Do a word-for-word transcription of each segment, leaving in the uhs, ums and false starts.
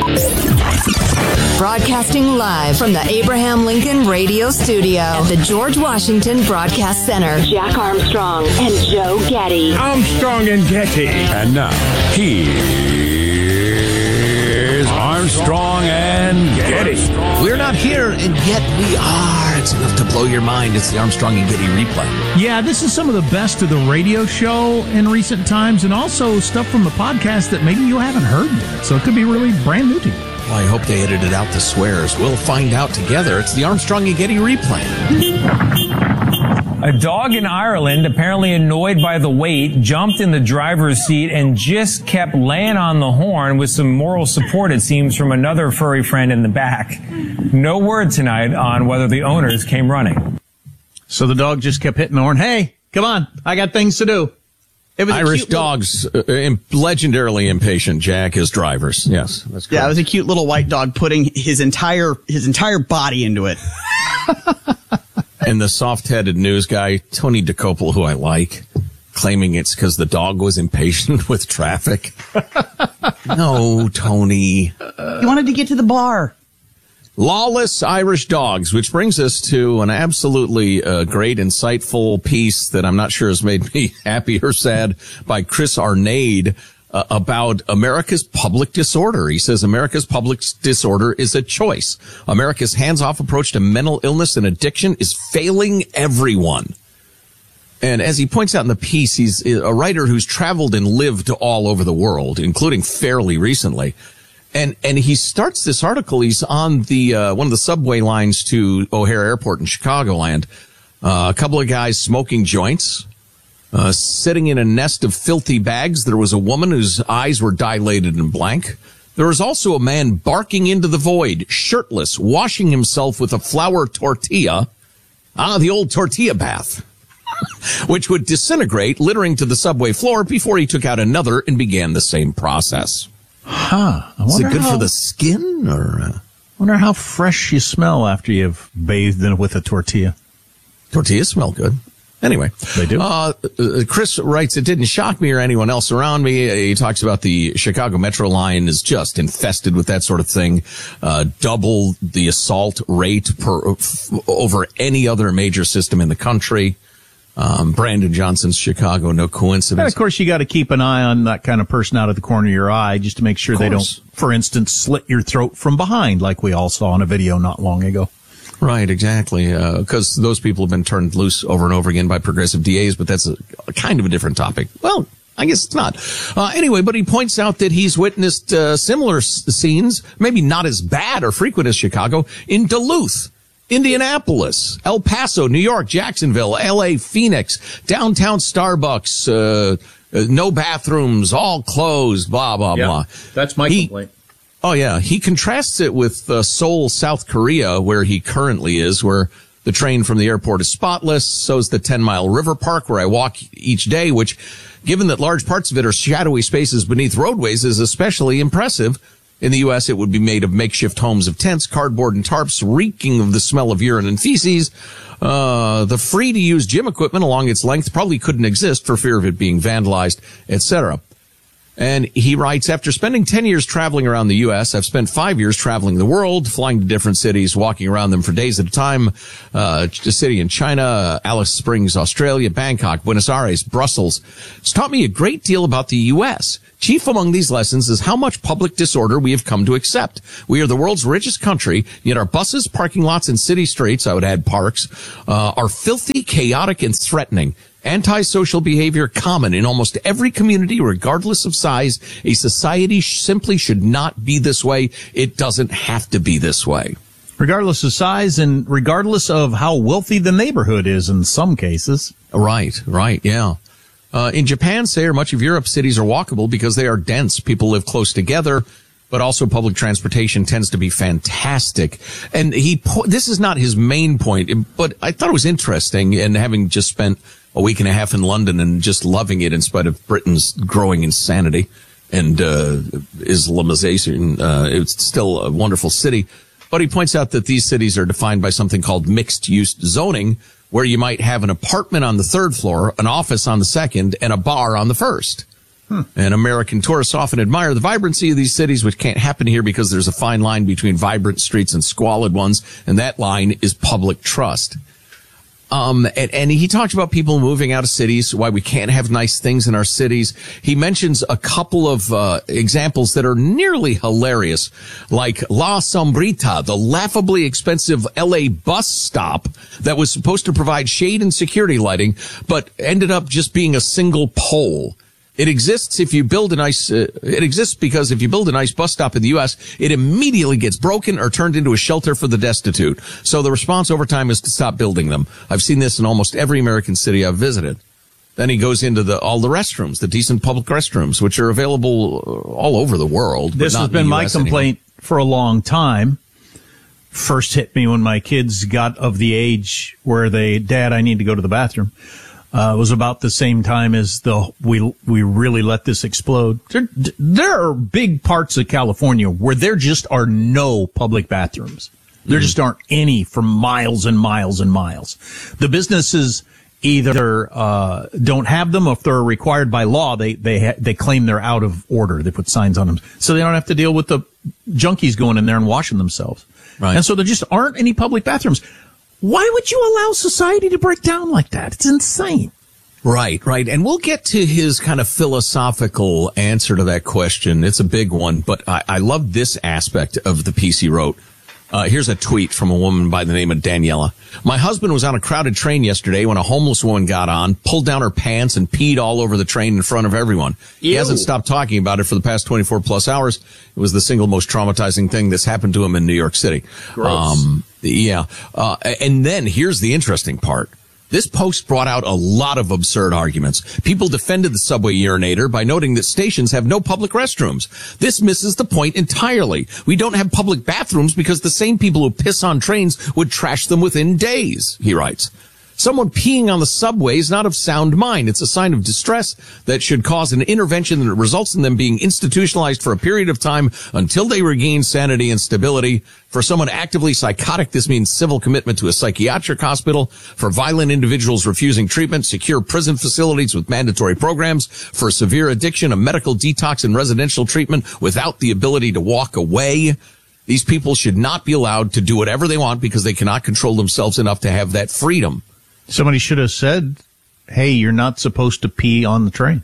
Broadcasting live from the Abraham Lincoln Radio Studio at the George Washington Broadcast Center. Jack Armstrong and Joe Getty. Armstrong and Getty. And now, here's Armstrong and Getty. We're not here, and yet we are. It's enough to blow your mind. It's the Armstrong and Getty replay. Yeah, this is some of the best of the radio show in recent times, and also stuff from the podcast that maybe you haven't heard yet. So it could be really brand new to you. Well, I hope they edited out the swears. We'll find out together. It's the Armstrong and Getty replay. A dog in Ireland, apparently annoyed by the wait, jumped in the driver's seat and just kept laying on the horn with some moral support, it seems, from another furry friend in the back. No word tonight on whether the owners came running. So the dog just kept hitting the horn. Hey, come on. I got things to do. It was Irish dogs, little... uh, imp- legendarily impatient, Jack, as drivers. Yes, that's correct. Yeah, it was a cute little white dog putting his entire his entire body into it. And the soft-headed news guy, Tony DeCopel, who I like, claiming it's because the dog was impatient with traffic. No, Tony. He wanted to get to the bar. Lawless Irish dogs, which brings us to an absolutely uh, great, insightful piece that I'm not sure has made me happy or sad by Chris Arnade uh, about America's public disorder. He says America's public disorder is a choice. America's hands-off approach to mental illness and addiction is failing everyone. And as he points out in the piece, he's a writer who's traveled and lived all over the world, including fairly recently. And, and he starts this article. He's on the, uh, one of the subway lines to O'Hare Airport in Chicagoland. Uh, a couple of guys smoking joints, uh, sitting in a nest of filthy bags. There was a woman whose eyes were dilated and blank. There was also a man barking into the void, shirtless, washing himself with a flour tortilla. Ah, the old tortilla bath, which would disintegrate, littering to the subway floor before he took out another and began the same process. Huh. I Is it good how, for the skin, or? Uh, wonder how fresh you smell after you've bathed in with a tortilla. Tortillas smell good. Anyway. They do. Uh, uh, Chris writes, it didn't shock me or anyone else around me. He talks about the Chicago Metro line is just infested with that sort of thing. Uh, double the assault rate per, f- over any other major system in the country. Um, Brandon Johnson's Chicago, no coincidence. And of course, you got to keep an eye on that kind of person out of the corner of your eye just to make sure they don't, for instance, slit your throat from behind like we all saw in a video not long ago. Right, exactly. Because uh, those people have been turned loose over and over again by progressive D As, but that's a, a kind of a different topic. Well, I guess it's not. Uh, anyway, but he points out that he's witnessed uh, similar s- scenes, maybe not as bad or frequent as Chicago, in Duluth, Indianapolis, El Paso, New York, Jacksonville, L A, Phoenix, downtown Starbucks, uh, uh, no bathrooms, all closed, blah, blah, yeah, blah. That's my he, complaint. Oh, yeah. He contrasts it with uh, Seoul, South Korea, where he currently is, where the train from the airport is spotless. So is the ten-mile river park where I walk each day, which, given that large parts of it are shadowy spaces beneath roadways, is especially impressive. In the U S, it would be made of makeshift homes of tents, cardboard, and tarps, reeking of the smell of urine and feces. Uh, the free-to-use gym equipment along its length probably couldn't exist for fear of it being vandalized, et cetera. And he writes, after spending ten years traveling around the U S, I've spent five years traveling the world, flying to different cities, walking around them for days at a time. Uh, a city in China, Alice Springs, Australia, Bangkok, Buenos Aires, Brussels. It's taught me a great deal about the U S. Chief among these lessons is how much public disorder we have come to accept. We are the world's richest country, yet our buses, parking lots, and city streets, I would add parks, uh, are filthy, chaotic, and threatening. Antisocial behavior common in almost every community, regardless of size. A society sh- simply should not be this way. It doesn't have to be this way. Regardless of size and regardless of how wealthy the neighborhood is in some cases. Right, right, yeah. Uh, in Japan, say, or much of Europe, cities are walkable because they are dense. People live close together, but also public transportation tends to be fantastic. And he, po- this is not his main point, but I thought it was interesting, and having just spent a week and a half in London and just loving it in spite of Britain's growing insanity and uh Islamization, uh it's still a wonderful city. But he points out that these cities are defined by something called mixed-use zoning, where you might have an apartment on the third floor, an office on the second, and a bar on the first. Hmm. And American tourists often admire the vibrancy of these cities, which can't happen here because there's a fine line between vibrant streets and squalid ones, and that line is public trust. Um, and, and he talks about people moving out of cities, why we can't have nice things in our cities. He mentions a couple of uh, examples that are nearly hilarious, like La Sombrita, the laughably expensive L A bus stop that was supposed to provide shade and security lighting, but ended up just being a single pole. It exists if you build a nice, uh, it exists because if you build a nice bus stop in the U S, it immediately gets broken or turned into a shelter for the destitute. So the response over time is to stop building them. I've seen this in almost every American city I've visited. Then he goes into the, all the restrooms, the decent public restrooms, which are available all over the world. This has been my complaint anymore. For a long time. First hit me when my kids got of the age where they, Dad, I need to go to the bathroom. Uh, it was about the same time as the we we really let this explode. There, there are big parts of California where there just are no public bathrooms. There mm-hmm. just aren't any for miles and miles and miles. The businesses either uh don't have them, or if they're required by law, they they ha- they claim they're out of order. They put signs on them so they don't have to deal with the junkies going in there and washing themselves. Right. And so there just aren't any public bathrooms. Why would you allow society to break down like that? It's insane. Right, right. And we'll get to his kind of philosophical answer to that question. It's a big one, but I, I love this aspect of the piece he wrote. Uh, here's a tweet from a woman by the name of Daniela. My husband was on a crowded train yesterday when a homeless woman got on, pulled down her pants, and peed all over the train in front of everyone. Ew. He hasn't stopped talking about it for the past twenty-four plus hours. It was the single most traumatizing thing that's happened to him in New York City. Gross. Um, yeah. Uh, and then here's the interesting part. This post brought out a lot of absurd arguments. People defended the subway urinator by noting that stations have no public restrooms. This misses the point entirely. We don't have public bathrooms because the same people who piss on trains would trash them within days, he writes. Someone peeing on the subway is not of sound mind. It's a sign of distress that should cause an intervention that results in them being institutionalized for a period of time until they regain sanity and stability. For someone actively psychotic, this means civil commitment to a psychiatric hospital. For violent individuals refusing treatment, secure prison facilities with mandatory programs. For severe addiction, a medical detox and residential treatment without the ability to walk away. These people should not be allowed to do whatever they want because they cannot control themselves enough to have that freedom. Somebody should have said, hey, you're not supposed to pee on the train.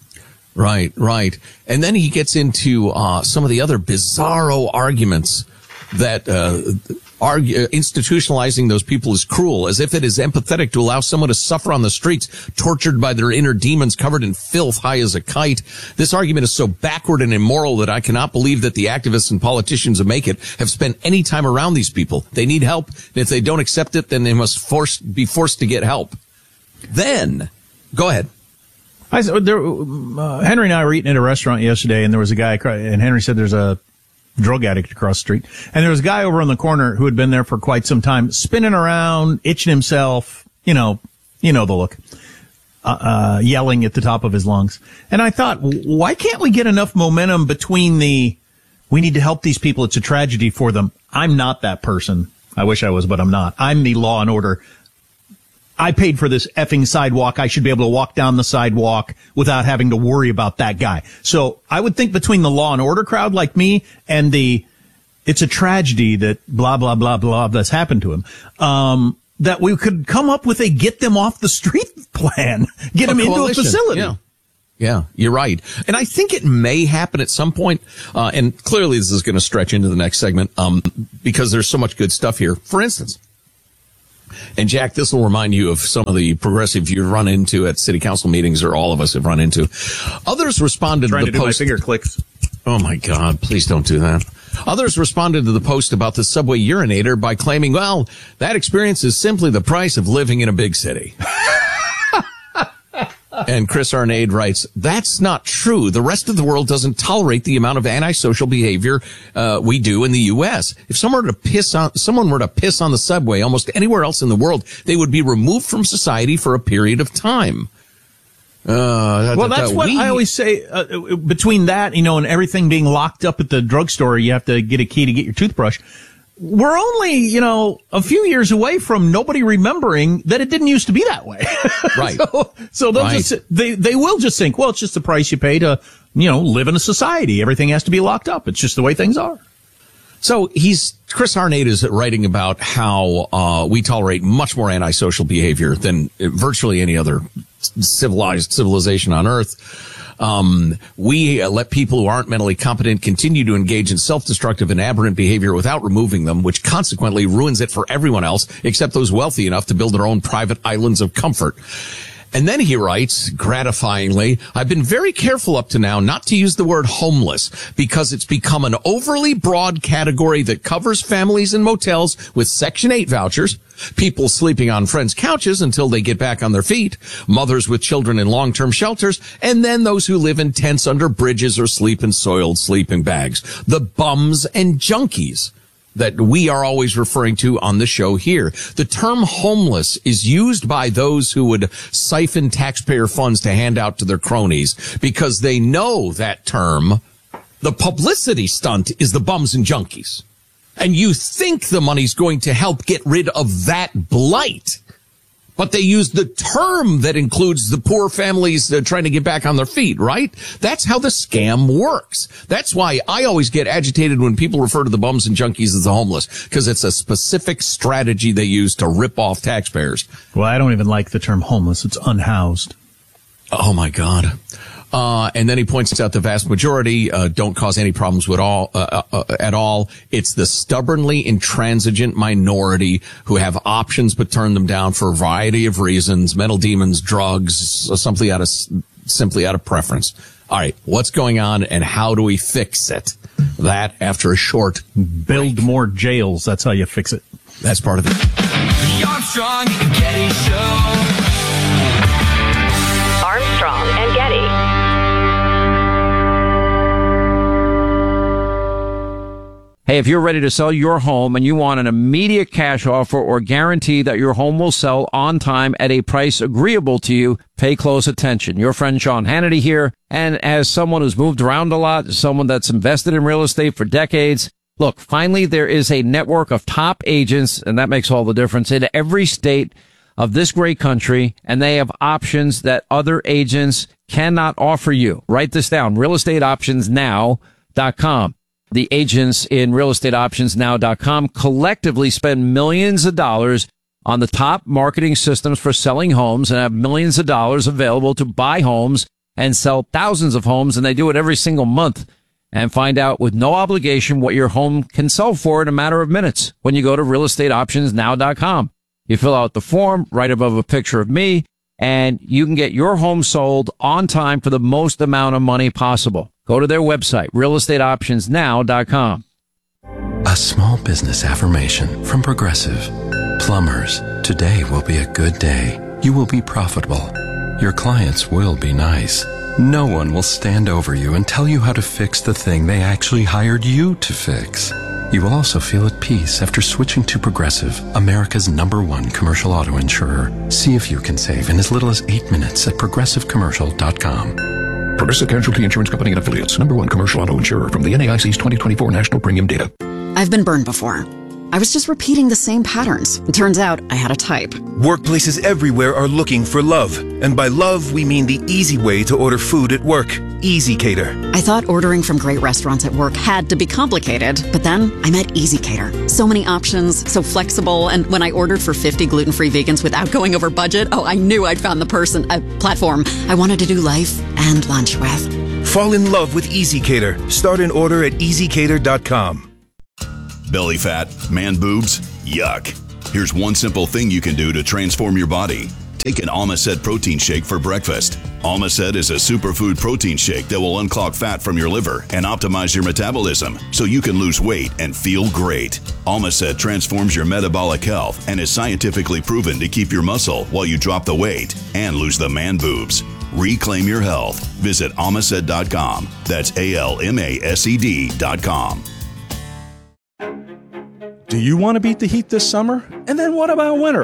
Right, right. And then he gets into uh some of the other bizarro arguments that uh argue, institutionalizing those people is cruel, as if it is empathetic to allow someone to suffer on the streets, tortured by their inner demons, covered in filth, high as a kite. This argument is so backward and immoral that I cannot believe that the activists and politicians who make it have spent any time around these people. They need help, and if they don't accept it, then they must force be forced to get help. Then, go ahead. I there, uh, Henry and I were eating at a restaurant yesterday, and there was a guy, and Henry said there's a drug addict across the street. And there was a guy over on the corner who had been there for quite some time, spinning around, itching himself, you know, you know the look, uh, uh, yelling at the top of his lungs. And I thought, why can't we get enough momentum between the, we need to help these people, it's a tragedy for them. I'm not that person. I wish I was, but I'm not. I'm the law and order. I paid for this effing sidewalk. I should be able to walk down the sidewalk without having to worry about that guy. So I would think between the law and order crowd like me and the, it's a tragedy that blah, blah, blah, blah, that's happened to him, um, that we could come up with a get them off the street plan, get them into a facility. Yeah. Yeah, you're right. And I think it may happen at some point. Uh, and clearly this is going to stretch into the next segment, um, because there's so much good stuff here. For instance, and Jack, this will remind you of some of the progressive you've run into at city council meetings, or all of us have run into. Others responded Trying to the to do post. My finger clicks. Oh my God, please don't do that. Others responded to the post about the subway urinator by claiming, well, that experience is simply the price of living in a big city. And Chris Arnade writes, that's not true. The rest of the world doesn't tolerate the amount of antisocial behavior uh, we do in the U S. If someone were to piss on someone were to piss on the subway almost anywhere else in the world, they would be removed from society for a period of time. Uh, well, that's what we, I always say. Uh, between that, you know, and everything being locked up at the drugstore, you have to get a key to get your toothbrush. we're only, you know, a few years away from nobody remembering that it didn't used to be that way. Right. so so they'll right. just, they, they will just think, well, it's just the price you pay to, you know, live in a society. Everything has to be locked up. It's just the way things are. So he's, Chris Harnade is writing about how, uh, we tolerate much more antisocial behavior than virtually any other civilized civilization on earth. Um, we uh, let people who aren't mentally competent continue to engage in self-destructive and aberrant behavior without removing them, which consequently ruins it for everyone else except those wealthy enough to build their own private islands of comfort. And then he writes, gratifyingly, I've been very careful up to now not to use the word homeless because it's become an overly broad category that covers families in motels with Section eight vouchers, people sleeping on friends' couches until they get back on their feet, mothers with children in long-term shelters, and then those who live in tents under bridges or sleep in soiled sleeping bags. The bums and junkies that we are always referring to on the show here. The term homeless is used by those who would siphon taxpayer funds to hand out to their cronies because they know that term, the publicity stunt, is the bums and junkies. And you think the money's going to help get rid of that blight. But they use the term that includes the poor families uh, trying to get back on their feet, right? That's how the scam works. That's why I always get agitated when people refer to the bums and junkies as the homeless, because it's a specific strategy they use to rip off taxpayers. Well, I don't even like the term homeless. It's unhoused. Oh, my God. Uh, and then he points out the vast majority uh, don't cause any problems with all, uh, uh, at all. It's the stubbornly intransigent minority who have options but turn them down for a variety of reasons: mental demons, drugs, simply out of simply out of preference. All right, what's going on and how do we fix it? That after a short Build break. more jails. That's how you fix it. That's part of it. The Armstrong and Getty Show. Armstrong and Getty. Hey, if you're ready to sell your home and you want an immediate cash offer or guarantee that your home will sell on time at a price agreeable to you, pay close attention. Your friend Sean Hannity here. And as someone who's moved around a lot, someone that's invested in real estate for decades, look, finally there is a network of top agents, and that makes all the difference, in every state of this great country, and they have options that other agents cannot offer you. Write this down, real estate options now dot com. The agents in real estate options now dot com collectively spend millions of dollars on the top marketing systems for selling homes and have millions of dollars available to buy homes and sell thousands of homes, and they do it every single month. And find out with no obligation what your home can sell for in a matter of minutes when you go to real estate options now dot com. You fill out the form right above a picture of me, and you can get your home sold on time for the most amount of money possible. Go to their website, real estate options now dot com. A small business affirmation from Progressive. Plumbers, today will be a good day. You will be profitable. Your clients will be nice. No one will stand over you and tell you how to fix the thing they actually hired you to fix. You will also feel at peace after switching to Progressive, America's number one commercial auto insurer. See if you can save in as little as eight minutes at progressive commercial dot com. Progressive Casualty Insurance Company and Affiliates. Number one commercial auto insurer from the N A I C's twenty twenty-four National Premium Data. I've been burned before. I was just repeating the same patterns. It turns out I had a type. Workplaces everywhere are looking for love. And by love, we mean the easy way to order food at work. EasyCater. I thought ordering from great restaurants at work had to be complicated, but then I met EasyCater. So many options, so flexible, and when I ordered for fifty gluten-free vegans without going over budget, oh, I knew I'd found the person, a platform I wanted to do life and lunch with. Fall in love with EasyCater. Start an order at easy cater dot com. Belly fat, man boobs, yuck. Here's one simple thing you can do to transform your body. Take an Almacet protein shake for breakfast. Almacet is a superfood protein shake that will unclog fat from your liver and optimize your metabolism so you can lose weight and feel great. Almacet transforms your metabolic health and is scientifically proven to keep your muscle while you drop the weight and lose the man boobs. Reclaim your health. Visit almacet dot com. That's A L M A S E D dot com. Do you want to beat the heat this summer? And then what about winter?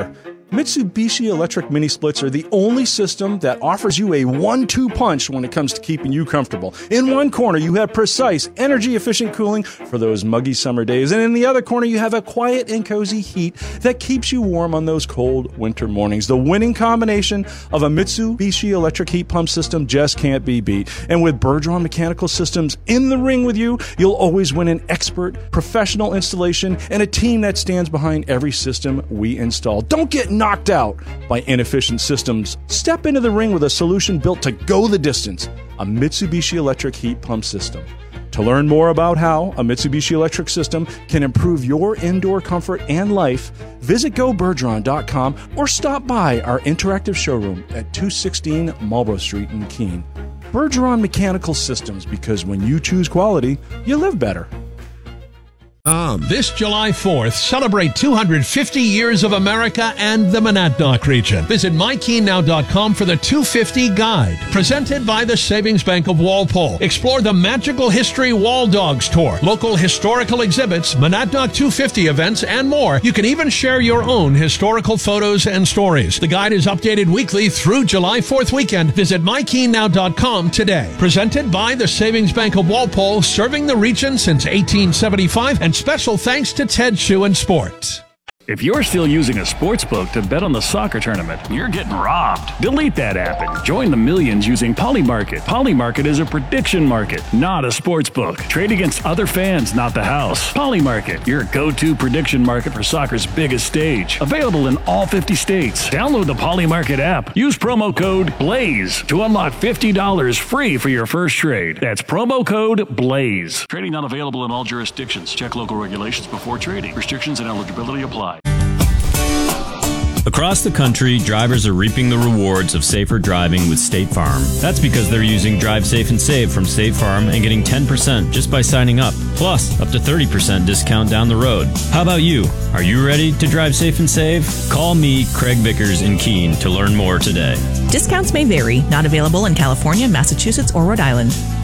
Mitsubishi electric mini splits are the only system that offers you a one two punch when it comes to keeping you comfortable. In one corner, you have precise, energy-efficient cooling for those muggy summer days, and in the other corner, you have a quiet and cozy heat that keeps you warm on those cold winter mornings. The winning combination of a Mitsubishi electric heat pump system just can't be beat. And with Bergeron Mechanical Systems in the ring with you, you'll always win an expert, professional installation and a team that stands behind every system we install. Don't get knocked out by inefficient systems. Step into the ring with a solution built to go the distance, a Mitsubishi electric heat pump system. To learn more about how a Mitsubishi electric system can improve your indoor comfort and life, visit go bergeron dot com or stop by our interactive showroom at two sixteen Marlborough Street in Keene. Bergeron Mechanical Systems, because when you choose quality, you live better. Um, this July fourth, celebrate two hundred fifty years of America and the Monadnock region. Visit my keene now dot com for the two fifty Guide, presented by the Savings Bank of Walpole. Explore the Magical History Wall Dogs Tour, local historical exhibits, Monadnock two fifty events, and more. You can even share your own historical photos and stories. The guide is updated weekly through July fourth weekend. Visit my keene now dot com today. Presented by the Savings Bank of Walpole, serving the region since eighteen seventy-five, and special thanks to Ted Shoe and Sports. If you're still using a sports book to bet on the soccer tournament, you're getting robbed. Delete that app and join the millions using Polymarket. Polymarket is a prediction market, not a sports book. Trade against other fans, not the house. Polymarket, your go-to prediction market for soccer's biggest stage. Available in all fifty states. Download the Polymarket app. Use promo code BLAZE to unlock fifty dollars free for your first trade. That's promo code BLAZE. Trading not available in all jurisdictions. Check local regulations before trading. Restrictions and eligibility apply. Across the country, drivers are reaping the rewards of safer driving with State Farm. That's because they're using Drive Safe and Save from State Farm and getting ten percent just by signing up, plus up to thirty percent discount down the road. How about you? Are you ready to drive safe and save? Call me, Craig Vickers in Keene, to learn more today. Discounts may vary, not available in California, Massachusetts, or Rhode Island.